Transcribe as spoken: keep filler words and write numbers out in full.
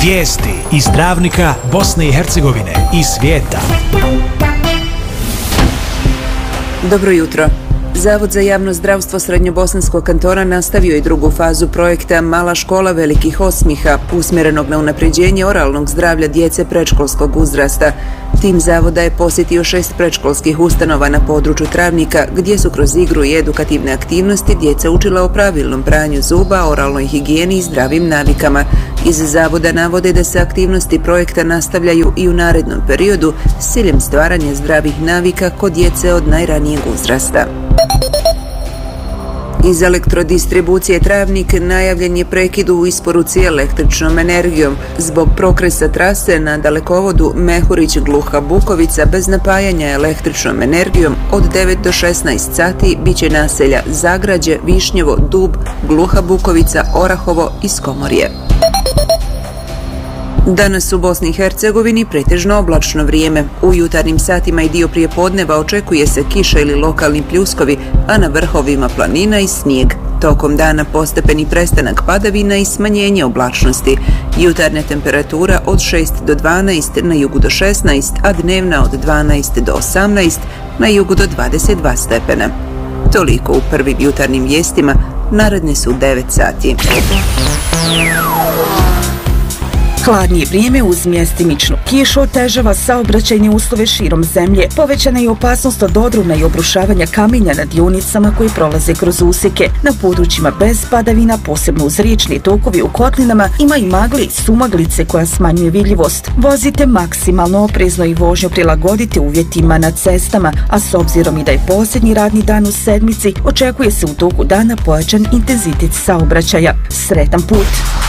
Vijesti iz Travnika, Bosne i Hercegovine i svijeta. Dobro jutro. Zavod za javno zdravstvo Srednjobosanskog kantona nastavio je drugu fazu projekta Mala škola velikih osmiha, usmjerenog na unapređenje oralnog zdravlja djece predškolskog uzrasta. Tim zavoda je posjetio šest predškolskih ustanova na području Travnika, gdje su kroz igru i edukativne aktivnosti djeca učila o pravilnom pranju zuba, oralnoj higijeni i zdravim navikama. Iz zavoda navode da se aktivnosti projekta nastavljaju i u narednom periodu s ciljem stvaranja zdravih navika kod djece od najranijeg uzrasta. Iz elektrodistribucije Travnik najavljen je prekid u isporuci električnom energijom. Zbog prokresa trase na dalekovodu Mehurić-Gluha-Bukovica bez napajanja električnom energijom od devet do šesnaest sati biće naselja Zagrađe, Višnjevo, Dub, Gluha-Bukovica, Orahovo i Skomorje. Danas u Bosni i Hercegovini pretežno oblačno vrijeme. U jutarnjim satima i dio prijepodneva očekuje se kiša ili lokalni pljuskovi, a na vrhovima planina i snijeg. Tokom dana postepeni prestanak padavina i smanjenje oblačnosti. Jutarnja temperatura od šest do dvanaest, na jugu do šesnaest, a dnevna od dvanaest do osamnaest, na jugu do dvadeset dva stepena. Toliko u prvim jutarnjim vijestima, naredne su devet sati. Hladnije vrijeme uz mjestimičnu kišu otežava saobraćajne uslove širom zemlje. Povećana je opasnost od odruna i obrušavanja kamenja na dionicama koji prolaze kroz usjeke. Na područjima bez padavina, posebno uz riječni tokovi u kotlinama, ima i magli i sumaglice koja smanjuje vidljivost. Vozite maksimalno oprezno i vožnju prilagodite uvjetima na cestama, a s obzirom i da je posljednji radni dan u sedmici, očekuje se u toku dana pojačan intenzitet saobraćaja. Sretan put!